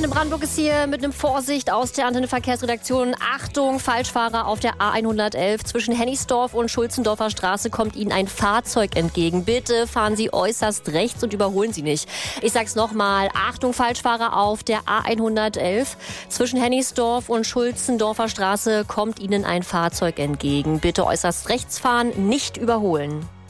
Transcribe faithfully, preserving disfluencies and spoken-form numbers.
Antenne Brandenburg ist hier mit einem Vorsicht aus der Antenne Verkehrsredaktion. Achtung, Falschfahrer auf der A hundertelf. Zwischen Hennigsdorf und Schulzendorfer Straße kommt Ihnen ein Fahrzeug entgegen. Bitte fahren Sie äußerst rechts und überholen Sie nicht. Ich sag's nochmal. Achtung, Falschfahrer auf der A hundertelf. Zwischen Hennigsdorf und Schulzendorfer Straße kommt Ihnen ein Fahrzeug entgegen. Bitte äußerst rechts fahren, nicht überholen.